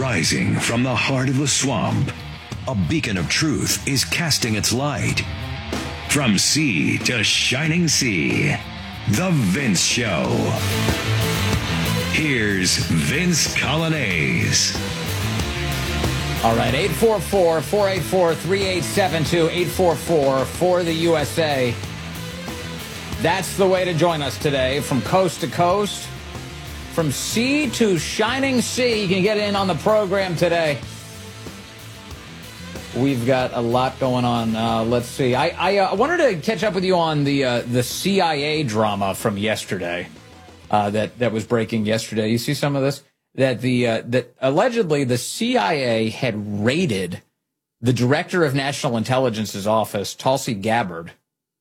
Rising from the heart of the swamp, a beacon of truth is casting its light. From sea to shining sea, The Vince Show. Here's Vince Coglianese. All right, 844-484-3872, 844 for the USA. That's the way to join us today, from coast to coast, from sea to shining sea. You can get in on the program today. We've got a lot going on. Let's see. I wanted to catch up with you on the CIA drama from yesterday that was breaking yesterday. You see some of this? That allegedly the CIA had raided the director of National Intelligence's office, Tulsi Gabbard.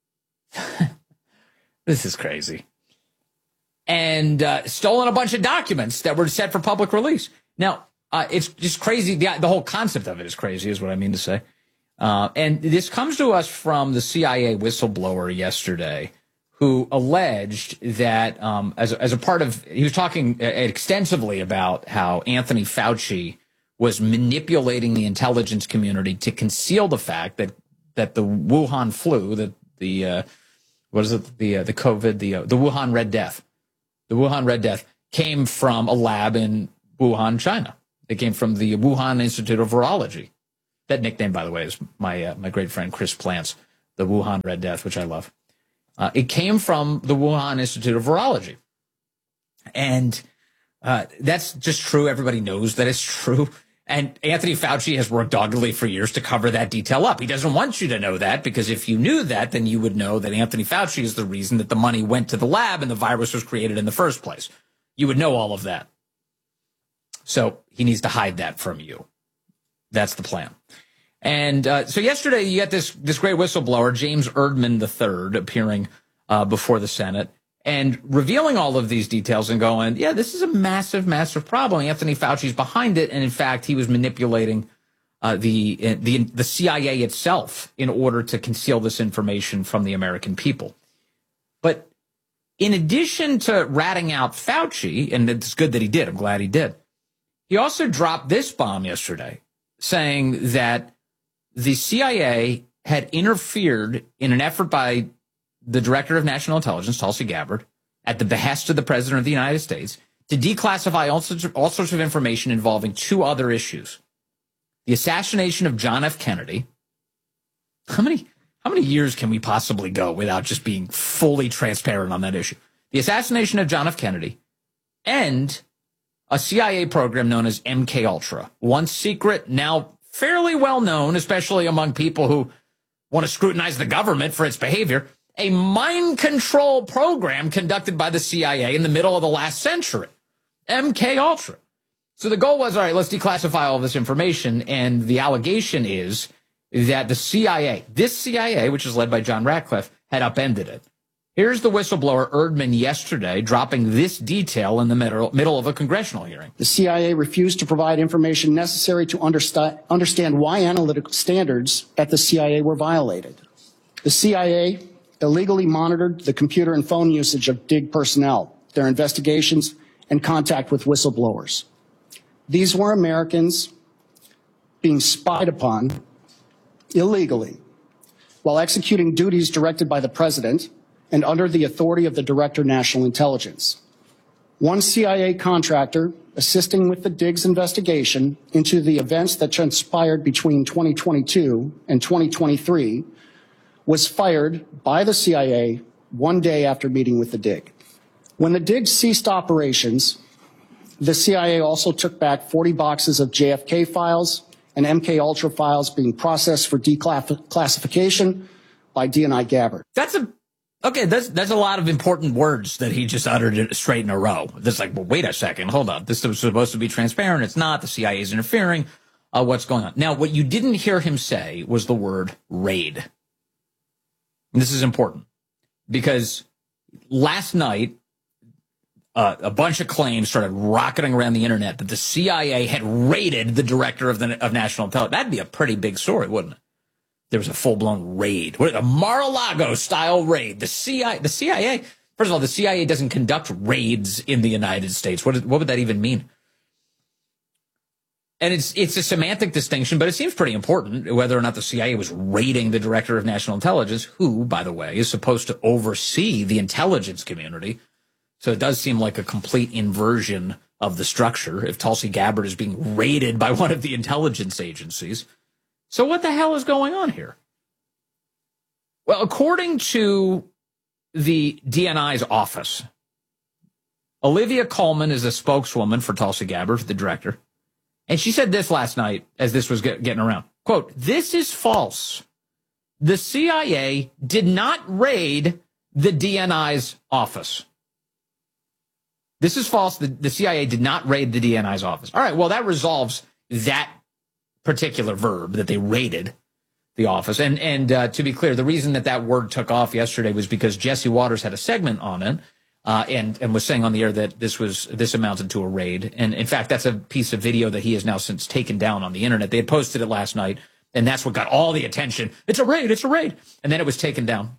This is crazy. And stolen a bunch of documents that were set for public release. Now, it's just crazy. The whole concept of it is crazy, is what I mean to say. And this comes to us from the CIA whistleblower yesterday, who alleged that as a part of, he was talking extensively about how Anthony Fauci was manipulating the intelligence community to conceal the fact that the Wuhan flu, the COVID, the Wuhan Red Death. The Wuhan Red Death came from a lab in Wuhan, China. It came from the Wuhan Institute of Virology. That nickname, by the way, is my great friend Chris Plant's, the Wuhan Red Death, which I love. It came from the Wuhan Institute of Virology. And that's just true. Everybody knows that it's true. And Anthony Fauci has worked doggedly for years to cover that detail up. He doesn't want you to know that, because if you knew that, then you would know that Anthony Fauci is the reason that the money went to the lab and the virus was created in the first place. You would know all of that. So he needs to hide that from you. That's the plan. And so yesterday you got this great whistleblower, James Erdman III, appearing before the Senate and revealing all of these details and going, yeah, this is a massive, massive problem. Anthony Fauci's behind it. And in fact, he was manipulating the CIA itself in order to conceal this information from the American people. But in addition to ratting out Fauci, and it's good that he did, I'm glad he did, he also dropped this bomb yesterday, saying that the CIA had interfered in an effort by the director of national intelligence, Tulsi Gabbard, at the behest of the president of the United States, to declassify all sorts of information involving two other issues. The assassination of John F. Kennedy. How many years can we possibly go without just being fully transparent on that issue? The assassination of John F. Kennedy and a CIA program known as MK Ultra. Once secret, now fairly well known, especially among people who want to scrutinize the government for its behavior. A mind control program conducted by the CIA in the middle of the last century. MK Ultra. So the goal was, all right, let's declassify all this information. And the allegation is that the CIA, this CIA, which is led by John Ratcliffe, had upended it. Here's the whistleblower Erdman yesterday dropping this detail in the middle of a congressional hearing. The CIA refused to provide information necessary to understand why analytical standards at the CIA were violated. The CIA illegally monitored the computer and phone usage of DIG personnel, their investigations, and contact with whistleblowers. These were Americans being spied upon illegally while executing duties directed by the president and under the authority of the Director of National Intelligence. One CIA contractor assisting with the DIG's investigation into the events that transpired between 2022 and 2023 was fired by the CIA one day after meeting with the DIG. When the DIG ceased operations, the CIA also took back 40 boxes of JFK files and MK Ultra files being processed for declassification by DNI Gabbard. That's a lot of important words that he just uttered straight in a row. That's like, well, wait a second, hold on. This was supposed to be transparent. It's not. The CIA is interfering. What's going on? Now, what you didn't hear him say was the word raid. And this is important because last night, a bunch of claims started rocketing around the internet that the CIA had raided the director of national intelligence. That'd be a pretty big story, wouldn't it? There was a full-blown raid, a Mar-a-Lago-style raid. The CIA, first of all, the CIA doesn't conduct raids in the United States. What would that even mean? And it's a semantic distinction, but it seems pretty important whether or not the CIA was raiding the director of national intelligence, who, by the way, is supposed to oversee the intelligence community. So it does seem like a complete inversion of the structure if Tulsi Gabbard is being raided by one of the intelligence agencies. So what the hell is going on here? Well, according to the DNI's office, Olivia Coleman is a spokeswoman for Tulsi Gabbard, the director. And she said this last night as this was getting around. Quote, "This is false. The CIA did not raid the DNI's office." This is false. The CIA did not raid the DNI's office. All right, well, that resolves that particular verb, that they raided the office. And to be clear, the reason that word took off yesterday was because Jesse Waters had a segment on it. And was saying on the air that this amounted to a raid. And in fact, that's a piece of video that he has now since taken down on the internet. They had posted it last night, and that's what got all the attention. It's a raid, it's a raid. And then it was taken down.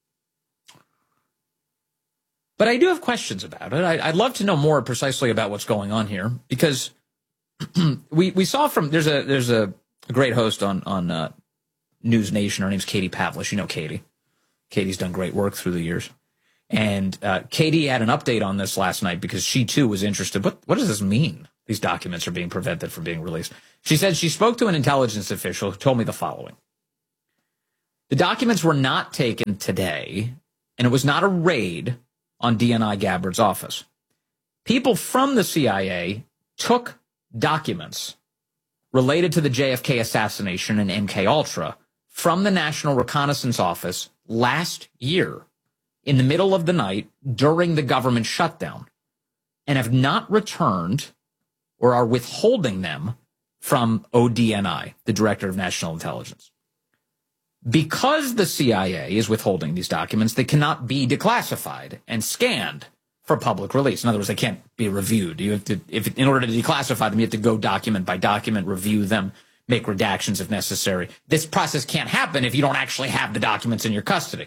But I do have questions about it. I'd love to know more precisely about what's going on here, because we saw from, there's a great host on News Nation. Her name's Katie Pavlich. You know Katie. Katie's done great work through the years. And Katie had an update on this last night because she, too, was interested. What does this mean? These documents are being prevented from being released. She said she spoke to an intelligence official who told me the following. The documents were not taken today, and it was not a raid on DNI Gabbard's office. People from the CIA took documents related to the JFK assassination and MKUltra from the National Reconnaissance Office last year, in the middle of the night during the government shutdown, and have not returned or are withholding them from ODNI, the Director of National Intelligence. Because the CIA is withholding these documents, they cannot be declassified and scanned for public release. In other words, they can't be reviewed. You have to, in order to declassify them, you have to go document by document, review them, make redactions if necessary. This process can't happen if you don't actually have the documents in your custody.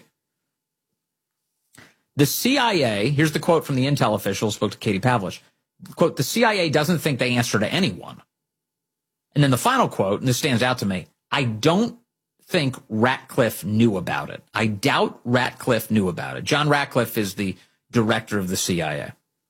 The CIA, here's the quote from the intel official who spoke to Katie Pavlich, quote, "The CIA doesn't think they answer to anyone." And then the final quote, and this stands out to me, "I don't think Ratcliffe knew about it. I doubt Ratcliffe knew about it." John Ratcliffe is the director of the CIA.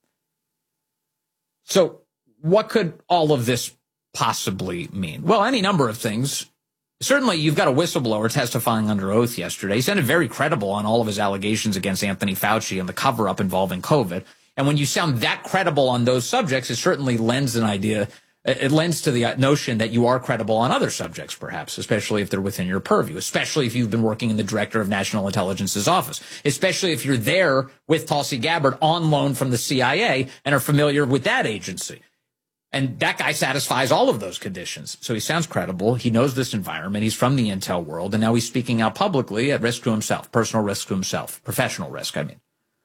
So what could all of this possibly mean? Well, any number of things. Certainly, you've got a whistleblower testifying under oath yesterday. He sounded very credible on all of his allegations against Anthony Fauci and the cover-up involving COVID. And when you sound that credible on those subjects, it certainly lends an idea. It lends to the notion that you are credible on other subjects, perhaps, especially if they're within your purview, especially if you've been working in the Director of National Intelligence's office, especially if you're there with Tulsi Gabbard on loan from the CIA and are familiar with that agency. And that guy satisfies all of those conditions. So he sounds credible. He knows this environment. He's from the intel world. And now he's speaking out publicly at risk to himself, personal risk to himself, professional risk, I mean.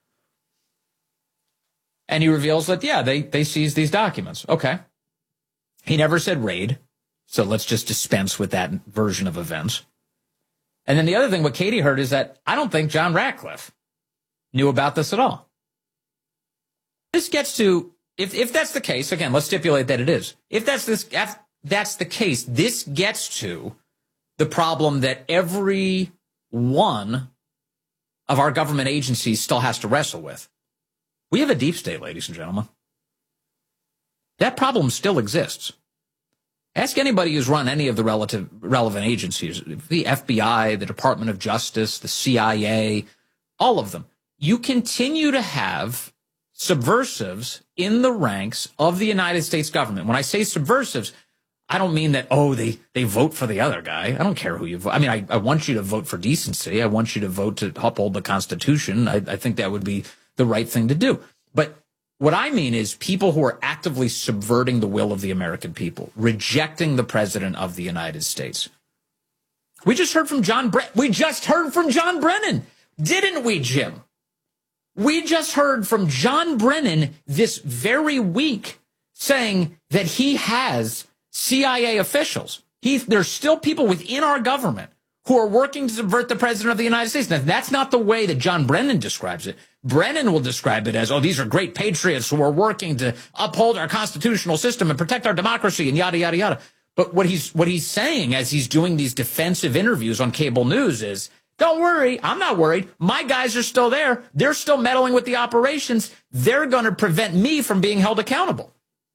And he reveals that, yeah, they seized these documents. Okay. He never said raid. So let's just dispense with that version of events. And then the other thing, what Katie heard is that I don't think John Ratcliffe knew about this at all. This gets to, if that's the case, again, let's stipulate that it is. If that's the case, this gets to the problem that every one of our government agencies still has to wrestle with. We have a deep state, ladies and gentlemen. That problem still exists. Ask anybody who's run any of the relevant agencies, the FBI, the Department of Justice, the CIA, all of them. You continue to have subversives in the ranks of the United States government. When I say subversives, I don't mean that, they vote for the other guy. I don't care who you vote. I mean, I want you to vote for decency. I want you to vote to uphold the Constitution. I think that would be the right thing to do. But what I mean is people who are actively subverting the will of the American people, rejecting the president of the United States. We just heard from John Brennan, didn't we, Jim? We just heard from John Brennan this very week saying that he has CIA officials. There's still people within our government who are working to subvert the president of the United States. Now, that's not the way that John Brennan describes it. Brennan will describe it as, oh, these are great patriots who are working to uphold our constitutional system and protect our democracy and yada, yada, yada. But what he's saying as he's doing these defensive interviews on cable news is, don't worry, I'm not worried. My guys are still there. They're still meddling with the operations. They're going to prevent me from being held accountable.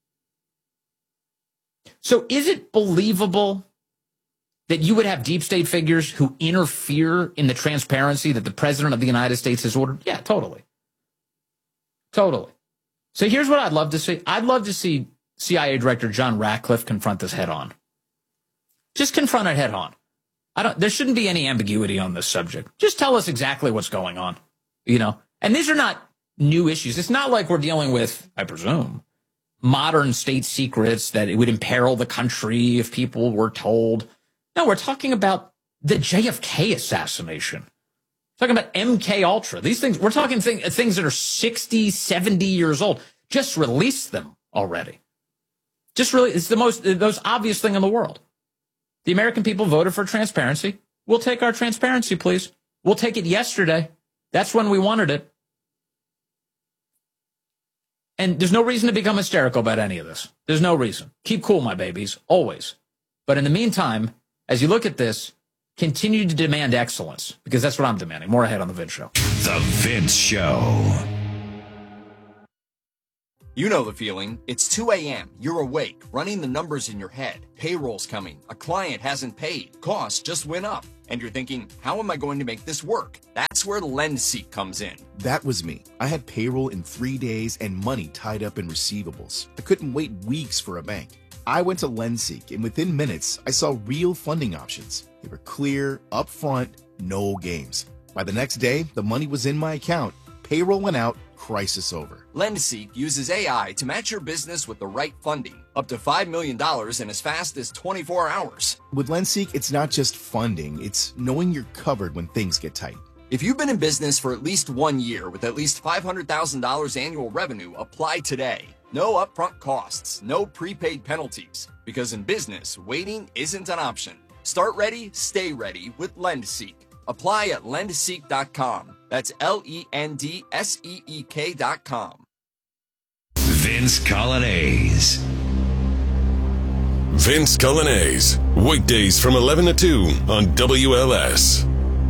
So is it believable that you would have deep state figures who interfere in the transparency that the president of the United States has ordered? Yeah, totally. Totally. So here's what I'd love to see. I'd love to see CIA Director John Ratcliffe confront this head on. Just confront it head on. There shouldn't be any ambiguity on this subject. Just tell us exactly what's going on, you know? And these are not new issues. It's not like we're dealing with, I presume, modern state secrets that it would imperil the country if people were told. No, we're talking about the JFK assassination. We're talking about MK Ultra. These things, we're talking things that are 60, 70 years old. Just release them already. It's the most obvious thing in the world. The American people voted for transparency. We'll take our transparency, please. We'll take it yesterday. That's when we wanted it. And there's no reason to become hysterical about any of this. There's no reason. Keep cool, my babies, always. But in the meantime, as you look at this, continue to demand excellence, because that's what I'm demanding. More ahead on The Vince Show. The Vince Show. You know the feeling. It's 2 a.m. You're awake, running the numbers in your head. Payroll's coming. A client hasn't paid. Costs just went up. And you're thinking, how am I going to make this work? That's where LendSeek comes in. That was me. I had payroll in 3 days and money tied up in receivables. I couldn't wait weeks for a bank. I went to LendSeek, and within minutes, I saw real funding options. They were clear, upfront, no games. By the next day, the money was in my account. Payroll went out, crisis over. LendSeek uses AI to match your business with the right funding, up to $5 million in as fast as 24 hours. With LendSeek, it's not just funding, it's knowing you're covered when things get tight. If you've been in business for at least 1 year with at least $500,000 annual revenue, apply today. No upfront costs, no prepaid penalties, because in business, waiting isn't an option. Start ready, stay ready with LendSeek. Apply at lendseek.com. That's LENDSEEK.com. Vince Coglianese. Vince Coglianese, weekdays from 11 to 2 on WLS.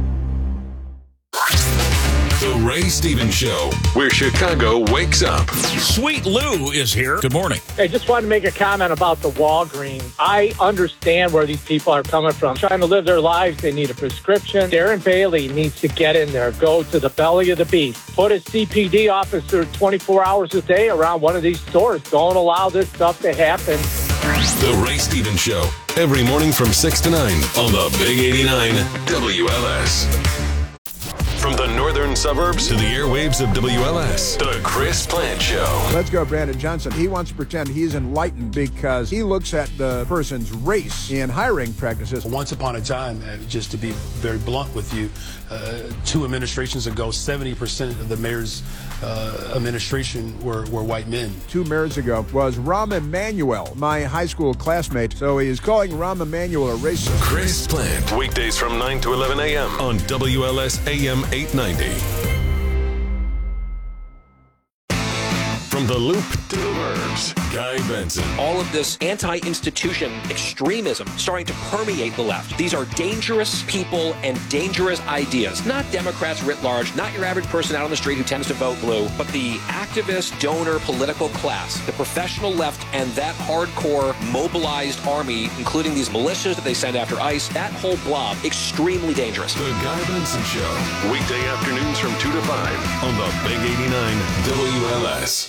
The Ray Stevens Show, where Chicago wakes up. Sweet Lou is here. Good morning. I just wanted to make a comment about the Walgreens. I understand where these people are coming from. Trying to live their lives, they need a prescription. Darren Bailey needs to get in there, go to the belly of the beast. Put a CPD officer 24 hours a day around one of these stores. Don't allow this stuff to happen. The Ray Stevens Show, every morning from 6 to 9 on the Big 89 WLS. From the northern suburbs to the airwaves of WLS, the Chris Plant Show. Let's go, Brandon Johnson. He wants to pretend he's enlightened because he looks at the person's race in hiring practices. Once upon a time, just to be very blunt with you, 2 administrations ago, 70% of the mayor's administration were white men. 2 mayors ago was Rahm Emanuel, my high school classmate. So he is calling Rahm Emanuel a racist. Chris Plant, weekdays from 9 to 11 a.m. on WLS AM 890. From the Loop to the Burbs, Guy Benson. All of this anti-institution extremism starting to permeate the left. These are dangerous people and dangerous ideas. Not Democrats writ large, not your average person out on the street who tends to vote blue, but the activist, donor, political class, the professional left, and that hardcore mobilized army, including these militias that they send after ICE, that whole blob, extremely dangerous. The Guy Benson Show, weekday afternoons from 2 to 5 on the Big 89 WLS.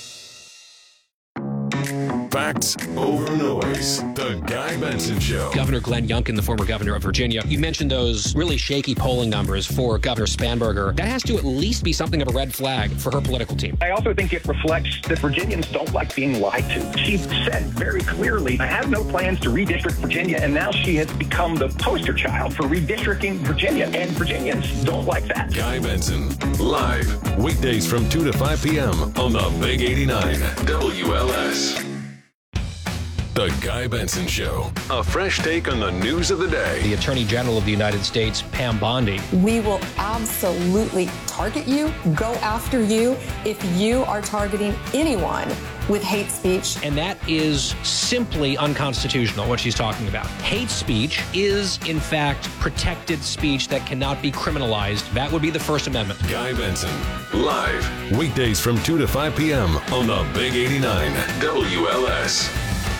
Facts over noise. The Guy Benson Show. Governor Glenn Youngkin, the former governor of Virginia, you mentioned those really shaky polling numbers for Governor Spanberger. That has to at least be something of a red flag for her political team. I also think it reflects that Virginians don't like being lied to. She said very clearly, I have no plans to redistrict Virginia, and now she has become the poster child for redistricting Virginia, and Virginians don't like that. Guy Benson, live, weekdays from 2 to 5 p.m. on the Big 89 WLS. The Guy Benson Show. A fresh take on the news of the day. The Attorney General of the United States, Pam Bondi. We will absolutely target you, go after you, if you are targeting anyone with hate speech. And that is simply unconstitutional, what she's talking about. Hate speech is, in fact, protected speech that cannot be criminalized. That would be the First Amendment. Guy Benson, live, weekdays from 2 to 5 p.m. on the Big 89 WLS.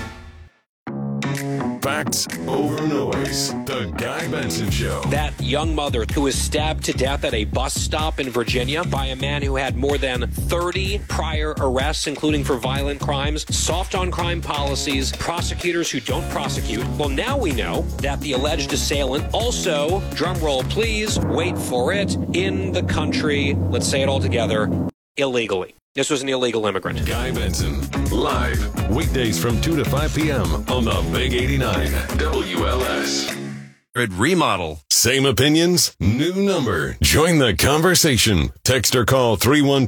Facts over noise. The Guy Benson Show. That young mother who was stabbed to death at a bus stop in Virginia by a man who had more than 30 prior arrests, including for violent crimes, soft on crime policies, prosecutors who don't prosecute. Well, now we know that the alleged assailant also, drumroll please, wait for it, in the country, let's say it all together, illegally. This was an illegal immigrant. Guy Benson, live, weekdays from 2 to 5 p.m. on the Big 89 WLS. At Remodel. Same opinions, new number. Join the conversation. Text or call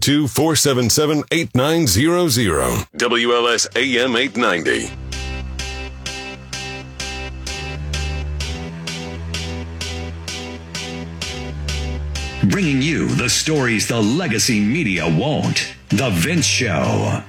312-477-8900. WLS AM 890. Bringing you the stories the legacy media won't. The Vince Show.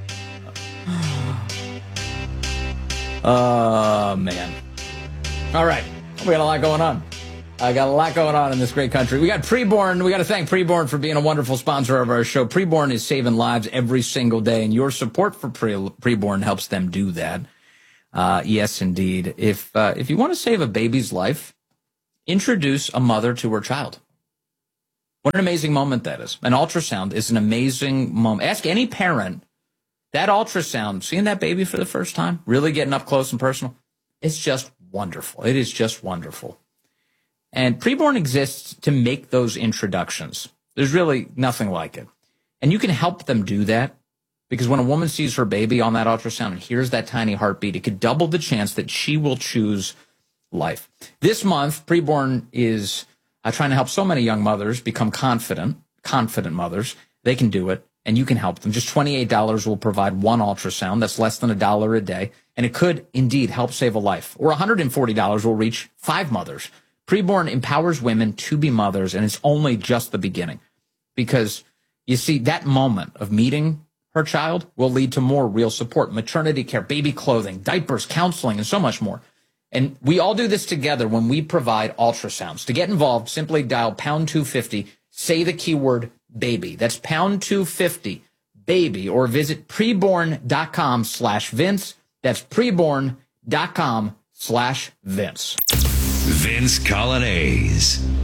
Oh, man. All right. We got a lot going on. I got a lot going on in this great country. We got Preborn. We got to thank Preborn for being a wonderful sponsor of our show. Preborn is saving lives every single day, and your support for Preborn helps them do that. Yes, indeed. If you want to save a baby's life, introduce a mother to her child. What an amazing moment that is. An ultrasound is an amazing moment. Ask any parent, that ultrasound, seeing that baby for the first time, really getting up close and personal, it's just wonderful. It is just wonderful. And Preborn exists to make those introductions. There's really nothing like it. And you can help them do that because when a woman sees her baby on that ultrasound and hears that tiny heartbeat, it could double the chance that she will choose life. This month, Preborn is trying to help so many young mothers become confident mothers. They can do it, and you can help them. Just $28 will provide one ultrasound. That's less than $1 a day, and it could indeed help save a life. Or $140 will reach 5 mothers. Preborn empowers women to be mothers, and it's only just the beginning. Because, you see, that moment of meeting her child will lead to more real support, maternity care, baby clothing, diapers, counseling, and so much more. And we all do this together when we provide ultrasounds. To get involved, simply dial pound 250, say the keyword baby. That's pound 250 baby, or visit preborn.com/Vince. That's preborn.com/Vince. Vince Colonnese.